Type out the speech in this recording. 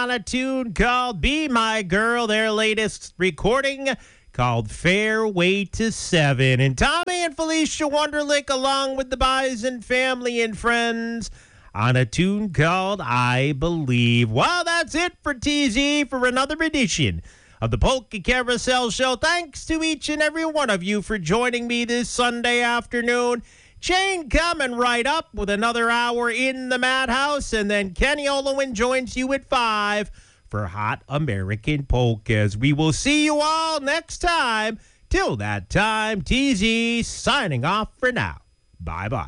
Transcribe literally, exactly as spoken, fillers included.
on a tune called Be My Girl, their latest recording called Fairway to Seven. And Tommy and Felicia Wunderlich, along with the Bison family and friends, on a tune called I Believe. Well, that's it for T Z for another edition of the Polka Carousel Show. Thanks to each and every one of you for joining me this Sunday afternoon. Jane coming right up with another hour in the Madhouse, and then Kenny Olowin joins you at five for Hot American Polkas. We will see you all next time. Till that time, T Z signing off for now. Bye-bye.